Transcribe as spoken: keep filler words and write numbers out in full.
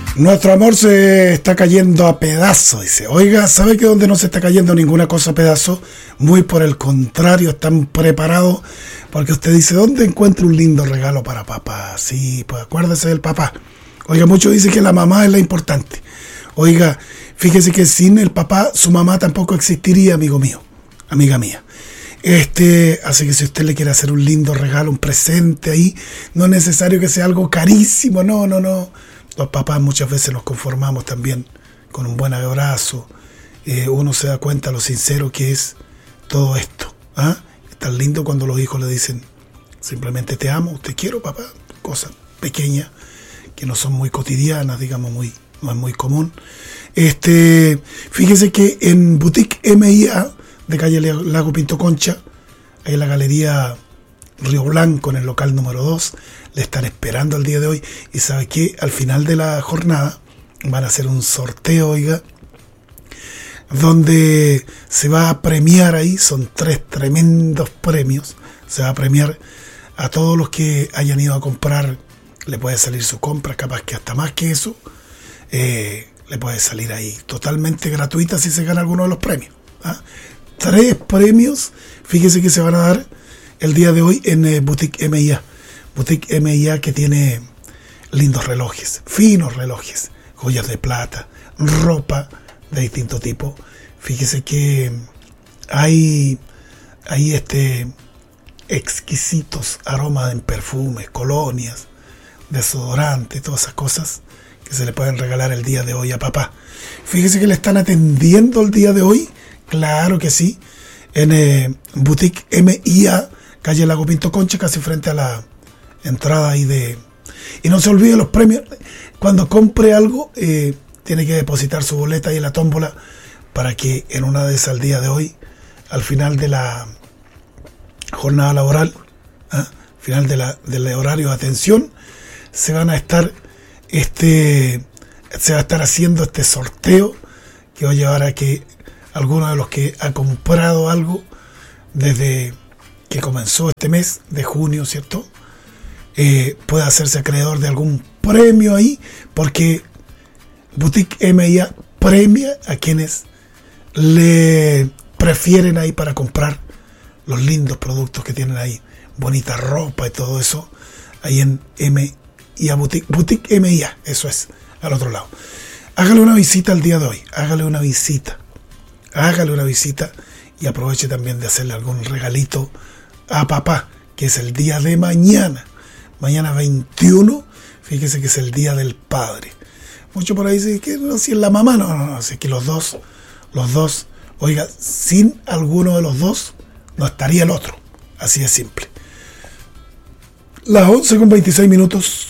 Nuestro amor se está cayendo a pedazos, dice. Oiga, ¿sabe que donde no se está cayendo ninguna cosa a pedazos? Muy por el contrario, están preparados, porque usted dice, ¿dónde encuentro un lindo regalo para papá? Sí, pues acuérdese del papá. Oiga, muchos dicen que la mamá es la importante. Oiga, fíjese que sin el papá, su mamá tampoco existiría, amigo mío, amiga mía. Este, así que si usted le quiere hacer un lindo regalo, un presente ahí, no es necesario que sea algo carísimo, no, no, no. Los papás muchas veces nos conformamos también con un buen abrazo. Eh, uno se da cuenta lo sincero que es todo esto. ¿Ah? Es tan lindo cuando los hijos le dicen simplemente te amo, te quiero, papá. Cosas pequeñas que no son muy cotidianas, digamos, muy, no es muy común. Este, fíjese que en Boutique M I A de calle Lago Pinto Concha, ahí en la galería Río Blanco, en el local número dos, le están esperando el día de hoy. Y sabe que al final de la jornada van a hacer un sorteo, oiga, donde se va a premiar ahí, son tres tremendos premios, se va a premiar a todos los que hayan ido a comprar. Le puede salir su compra, capaz que hasta más que eso, eh, le puede salir ahí totalmente gratuita si se gana alguno de los premios. ¿Ah? Tres premios, fíjese que se van a dar el día de hoy en eh, Boutique M I A. Boutique M I A que tiene lindos relojes, finos relojes, joyas de plata, ropa de distinto tipo. Fíjese que hay, hay este, exquisitos aromas en perfumes, colonias, desodorantes, todas esas cosas que se le pueden regalar el día de hoy a papá. Fíjese que le están atendiendo el día de hoy, claro que sí, en eh, Boutique M I A, calle Lago Pinto Concha, casi frente a la entrada ahí de... Y no se olvide los premios. Cuando compre algo, eh, tiene que depositar su boleta ahí en la tómbola para que en una de esas al día de hoy, al final de la jornada laboral, ¿eh? final de la, del horario de atención, se van a estar este se va a estar haciendo este sorteo que va a llevar a que alguno de los que ha comprado algo desde que comenzó este mes de junio, ¿cierto? Eh, pueda hacerse acreedor de algún premio ahí, porque Boutique M I A premia a quienes le prefieren ahí para comprar los lindos productos que tienen ahí, bonita ropa y todo eso, ahí en M I A Boutique, Boutique M I A, eso es, al otro lado. Hágale una visita el día de hoy, hágale una visita, hágale una visita y aproveche también de hacerle algún regalito a papá, que es el día de mañana, mañana veintiuno, fíjese que es el día del padre. Mucho por ahí dicen que no, si es la mamá, no, no, no, es que los dos, los dos, oiga, sin alguno de los dos, no estaría el otro, así de simple. Las once con veintiséis minutos.